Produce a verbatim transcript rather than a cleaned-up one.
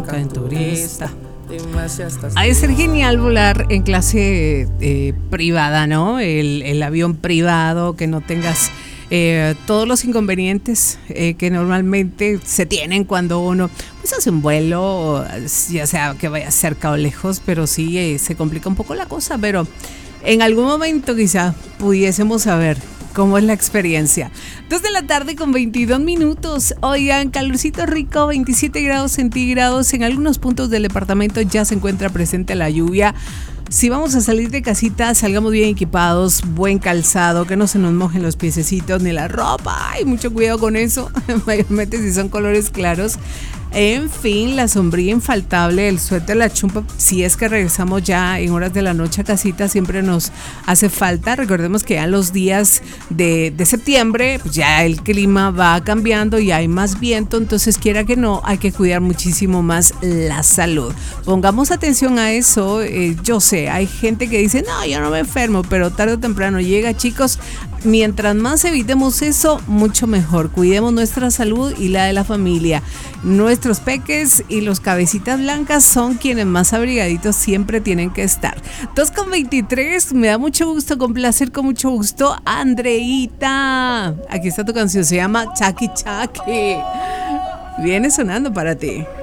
En turista. Ha de ser genial volar en clase eh, privada, ¿no? El, el avión privado, que no tengas eh, todos los inconvenientes eh, que normalmente se tienen cuando uno pues hace un vuelo, ya sea que vaya cerca o lejos, pero sí eh, se complica un poco la cosa, pero en algún momento quizá pudiésemos saber cómo es la experiencia. Dos de la tarde con veintidós minutos. Oigan, calorcito rico, veintisiete grados centígrados. En algunos puntos del departamento ya se encuentra presente la lluvia. Si vamos a salir de casita, salgamos bien equipados, buen calzado, que no se nos mojen los piececitos ni la ropa. Ay, mucho cuidado con eso, mayormente si son colores claros. En fin, la sombrilla infaltable, el suéter, la chumpa, si es que regresamos ya en horas de la noche a casita, siempre nos hace falta. Recordemos que ya los días de, de septiembre, pues ya el clima va cambiando y hay más viento, entonces quiera que no, hay que cuidar muchísimo más la salud. Pongamos atención a eso. Eh, yo sé, hay gente que dice, no, yo no me enfermo, pero tarde o temprano llega, chicos. Mientras más evitemos eso, mucho mejor. Cuidemos nuestra salud y la de la familia. Nuestros peques y los cabecitas blancas son quienes más abrigaditos siempre tienen que estar. dos con veintitrés, me da mucho gusto, con placer, con mucho gusto, Andreita. Aquí está tu canción, se llama Chaki Chaki. Viene sonando para ti.